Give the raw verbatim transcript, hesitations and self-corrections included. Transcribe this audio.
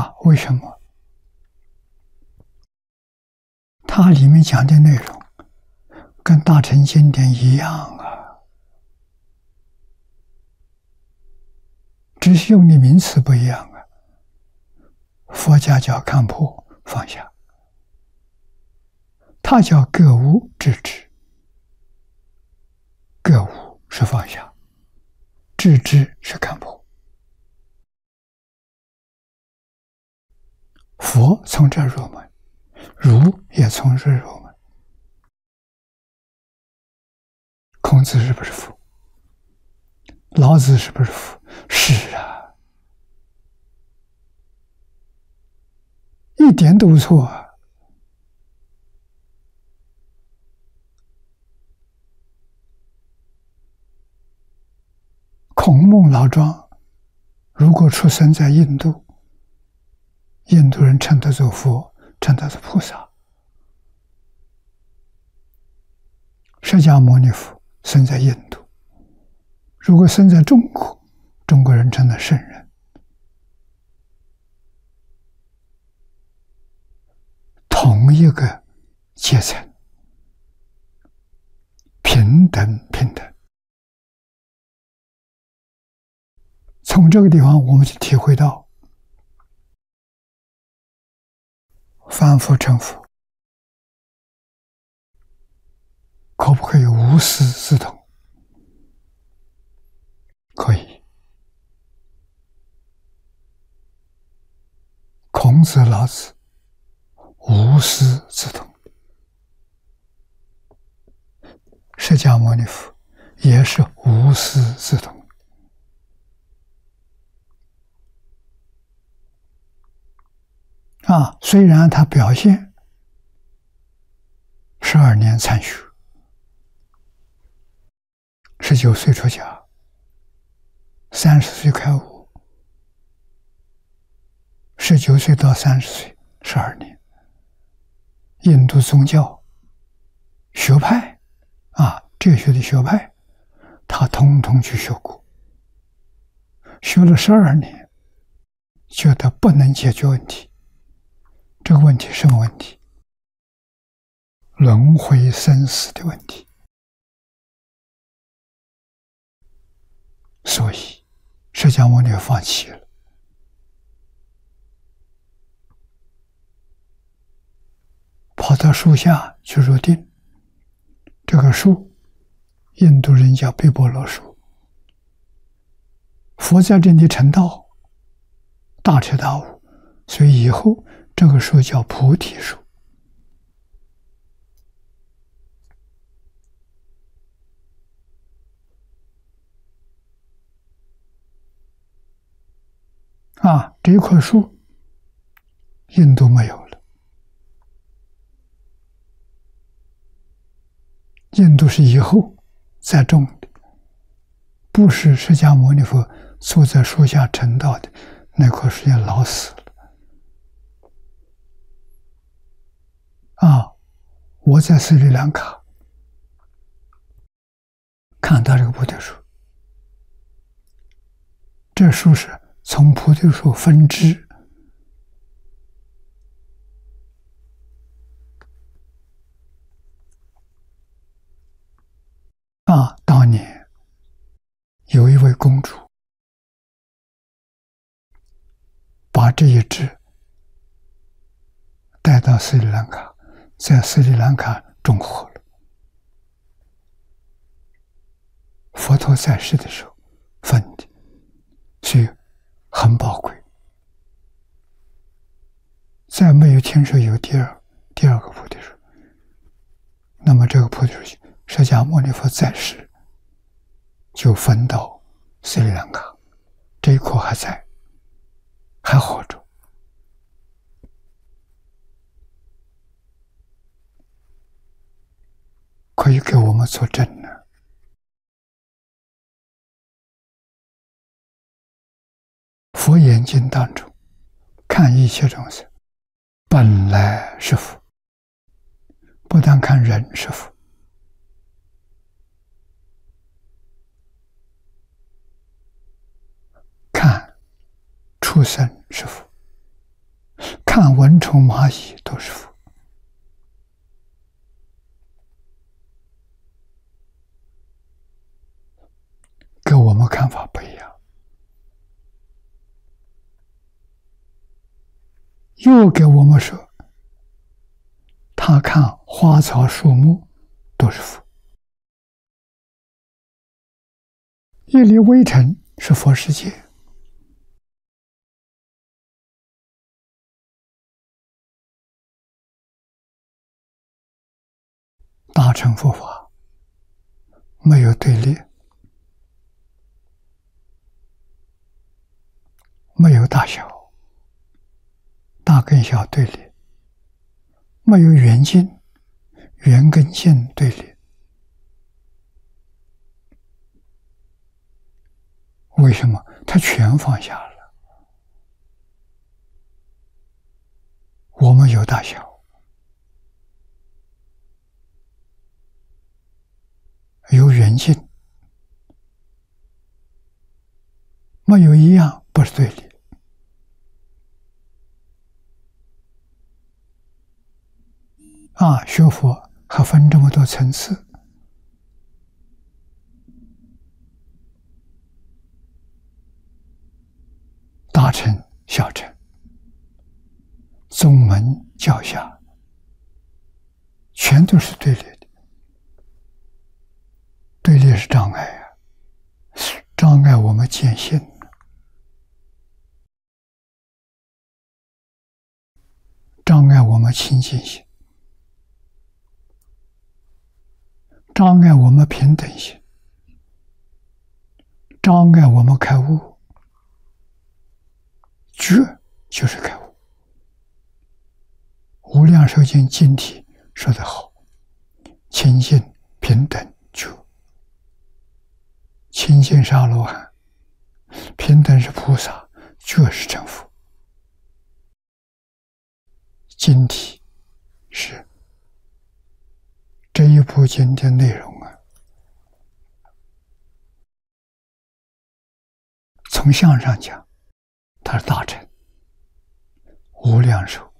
啊，为什么？它里面讲的内容跟大乘经典一样啊，只是用的名词不一样啊。佛家叫看破放下，他叫格物致知。格物是放下，致知是看破。佛从这入门，儒也从这入门。孔子是不是佛？老子是不是佛？是啊，一点都不错啊。孔孟老庄如果出生在印度，印度人称他做佛，称他做菩萨。释迦牟尼佛生在印度，如果生在中国，中国人称他圣人。同一个阶层，平等平等。从这个地方我们就体会到凡夫成佛可不可以无师自通？可以。孔子、老子无师自通，释迦牟尼佛也是无师自通。啊，虽然他表现十二年参学，十九岁出家，三十岁开悟，十九岁到三十岁，十二年。印度宗教学派啊，哲学的学派，他统统去学过，学了十二年，觉得不能解决问题。这个问题什么问题？轮回生死的问题。所以释迦牟尼放弃了，跑到树下去入定。这个树印度人叫毗婆罗树，佛在这里成道，大彻大悟，所以以后这个树叫菩提树。啊，这一棵树印度没有了，印度是以后再种的，不是释迦牟尼佛坐在树下成道的，那棵树也老死了。啊，我在斯里兰卡看到这个菩提树，这树是从菩提树分支啊，当年有一位公主把这一支带到斯里兰卡，在斯里兰卡种活了。佛陀在世的时候分的，所以很宝贵。再没有听说有第二第二个菩提树，那么这个菩提树释迦牟尼佛在世就分到斯里兰卡，这一棵还在，还活着。可以给我们作证呢。佛眼睛当中看一切众生本来是佛，不但看人是佛，看畜生是佛， 看蚊虫蚂蚁都是佛。跟我们看法不一样。又给我们说，他看花草树木都是佛，一粒微尘是佛世界，大乘佛法没有对立，没有大小，大跟小对立，没有圆净，圆跟净对立。为什么？他全放下了。我们有大小，有圆净，没有一样不是对立。啊，学佛还分这么多层次，大乘、小乘、宗门、教下，全都是对立的。对立是障碍啊，障碍我们见性，障碍我们清净心，障碍我们平等心，障碍我们开悟。觉就是开悟。无量寿经经题说得好，清净平等觉，清净是阿罗汉，平等是菩萨，觉是成佛。经题是这一部经的内容啊。从相上讲，它是大乘，无量寿